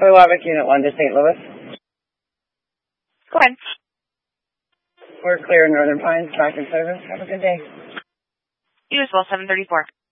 for Warwick Unit 1 to St. Louis. Go ahead. We're clear in Northern Pines, back in service. Have a good day. You as well, 734.